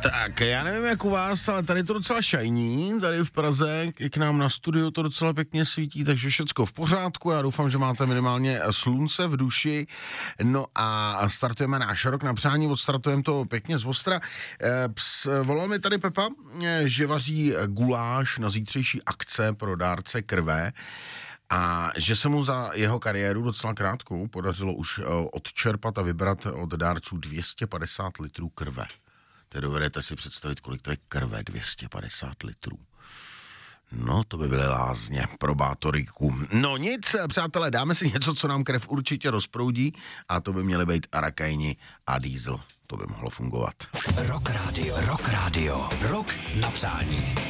Tak, já nevím jak u vás, ale tady to docela šajní, tady v Praze, k nám na studiu to docela pěkně svítí, takže všecko v pořádku, já doufám, že máte minimálně slunce v duši, no a startujeme náš rok na přání, odstartujeme to pěkně z ostra. Volal mi tady Pepa, že vaří guláš na zítřejší akce pro dárce krve, a že se mu za jeho kariéru docela krátkou podařilo už odčerpat a vybrat od dárců 250 litrů krve. Teď dovedete si představit, kolik to je krve, 250 litrů. No, to by byly lázně pro bátoriku. No nic, přátelé, dáme si něco, co nám krev určitě rozproudí, a to by měly být arakajni a diesel. To by mohlo fungovat. Rock Radio, rok na přání.